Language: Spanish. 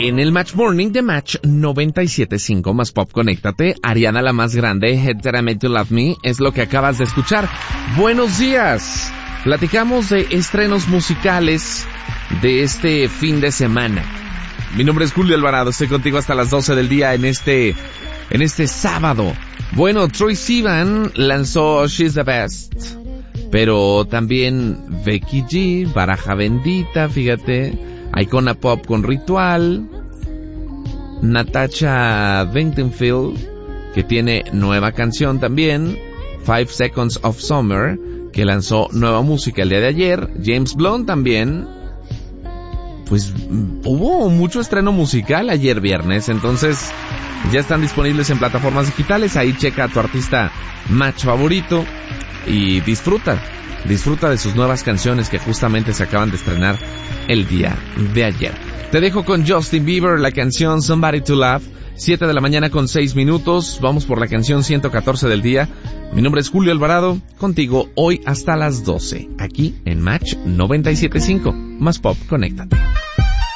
En el Match Morning de Match 97.5 más Pop, conéctate. Ariana la más grande, Head That I Made to Love Me, es lo que acabas de escuchar. Buenos días. Platicamos de estrenos musicales de este fin de semana. Mi nombre es Julio Alvarado, estoy contigo hasta las 12 del día en este sábado. Bueno, Troye Sivan lanzó She's the Best, pero también Becky G, Baraja Bendita, fíjate, Icona Pop con Ritual, Natasha Bedingfield, que tiene nueva canción también, 5 Seconds of Summer, que lanzó nueva música el día de ayer, James Blunt también. Pues hubo mucho estreno musical ayer viernes, entonces ya están disponibles en plataformas digitales. Ahí checa a tu artista Match favorito y disfruta de sus nuevas canciones que justamente se acaban de estrenar el día de ayer. Te dejo con Justin Bieber, la canción Somebody to Love, 7 de la mañana con 6 minutos. Vamos por la canción 114 del día. Mi nombre es Julio Alvarado, contigo hoy hasta las 12, aquí en Match 97.5, más Pop, conéctate.